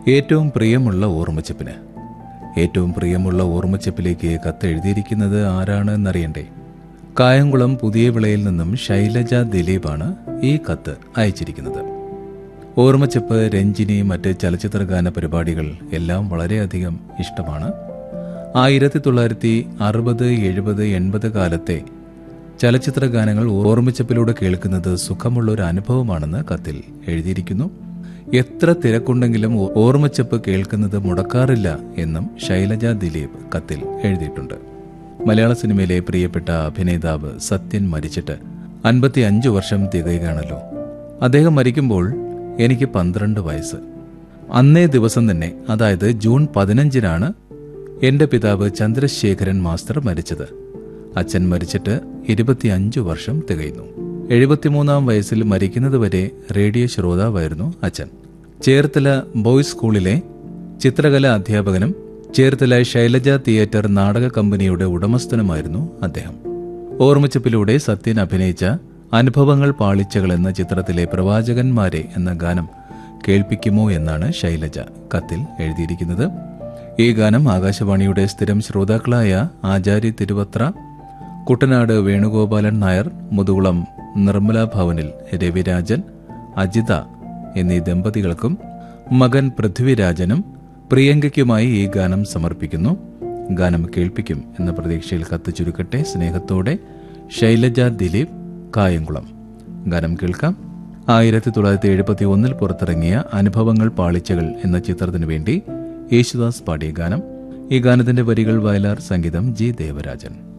ഏറ്റവും പ്രിയമുള്ള ഓർമ്മച്ചപ്പിന്. ഏറ്റവും പ്രിയമുള്ള ഓർമ്മച്ചപ്പിലേക്ക് കത്ത് എഴുതിയിരിക്കുന്നത് ആരാണ് എന്നറിയണ്ടേ? കായംകുളം പുതിയ വിളയിൽ നിന്നും ശൈലജ ദിലീപാണ് ഈ കത്ത് അയച്ചിരിക്കുന്നത്. ഓർമ്മച്ചപ്പ്, രഞ്ജിനി, മറ്റ് ചലച്ചിത്ര ഗാന പരിപാടികൾ എല്ലാം വളരെയധികം ഇഷ്ടമാണ്. 1960, 70, 80 കാലത്തെ ചലച്ചിത്ര ഗാനങ്ങൾ ഓർമ്മച്ചപ്പിലൂടെ കേൾക്കുന്നത് സുഖമുള്ളൊരു അനുഭവമാണെന്ന് കത്തിൽ എഴുതിയിരിക്കുന്നു. എത്ര തിരക്കുണ്ടെങ്കിലും ഓർമ്മച്ചപ്പ് കേൾക്കുന്നത് മുടക്കാറില്ല എന്നും ശൈലജ ദിലീപ് കത്തിൽ എഴുതിയിട്ടുണ്ട്. മലയാള സിനിമയിലെ പ്രിയപ്പെട്ട അഭിനേതാവ് സത്യൻ മരിച്ചിട്ട് 55 വർഷം തികയുകയാണല്ലോ. അദ്ദേഹം മരിക്കുമ്പോൾ എനിക്ക് 12 വയസ്സ്. അന്നേ ദിവസം തന്നെ, അതായത് ജൂൺ 15 എന്റെ പിതാവ് ചന്ദ്രശേഖരൻ മാസ്റ്റർ മരിച്ചത്. അച്ഛൻ മരിച്ചിട്ട് 25 വർഷം തികയുന്നു. 73-ാം വയസ്സിൽ മരിക്കുന്നതുവരെ റേഡിയോ ശ്രോതാവായിരുന്നു അച്ഛൻ. ചേർത്തല ബോയ്സ് സ്കൂളിലെ ചിത്രകലാ അധ്യാപകനും ചേർത്തല ശൈലജ തിയേറ്റർ നാടക കമ്പനിയുടെ ഉടമസ്ഥനുമായിരുന്നു അദ്ദേഹം. ഓർമ്മച്ചപ്പിലൂടെ സത്യൻ അഭിനയിച്ച അനുഭവങ്ങൾ പാളിച്ചകൾ എന്ന ചിത്രത്തിലെ പ്രവാചകന്മാരെ എന്ന ഗാനം കേൾപ്പിക്കുമോ എന്നാണ് ശൈലജ കത്തിൽ എഴുതിയിരിക്കുന്നത്. ഈ ഗാനം ആകാശവാണിയുടെ സ്ഥിരം ശ്രോതാക്കളായ ആചാര്യ തിരുവത്ര, കുട്ടനാട് വേണുഗോപാലൻ നായർ, മുതുകുളം നിർമ്മല ഭവനിൽ രവിരാജൻ, അജിത എന്നീ ദമ്പതികൾക്കും മകൻ പൃഥ്വിരാജനും പ്രിയങ്കയ്ക്കുമായി ഈ ഗാനം സമർപ്പിക്കുന്നു. ഗാനം കേൾപ്പിക്കും എന്ന പ്രതീക്ഷയിൽ കത്ത് ചുരുക്കട്ടെ. സ്നേഹത്തോടെ ശൈലജ ദിലീപ്, കായംകുളം. ഗാനം കേൾക്കാം. 1971 പുറത്തിറങ്ങിയ അനുഭവങ്ങൾ പാളിച്ചകൾ എന്ന ചിത്രത്തിനു വേണ്ടി യേശുദാസ് പാടിയ ഗാനം. ഈ ഗാനത്തിന്റെ വരികൾ വയലാർ, സംഗീതം ജി ദേവരാജൻ.